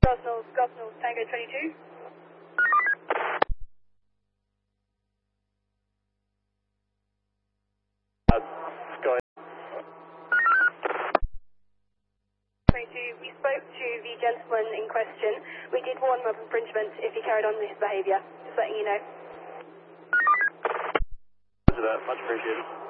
Gosnell, Tango 22. Sky. 22, we spoke to the gentleman in question. We did warn him of infringement if he carried on this behaviour. Just letting you know. Roger that, much appreciated.